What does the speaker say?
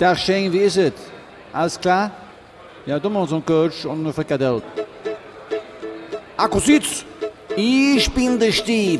Tag Shane, wie ist es? Alles klar? Ja, du machst so einen Coach und eine Frikadelle. Akkusitz, ich bin der Steve.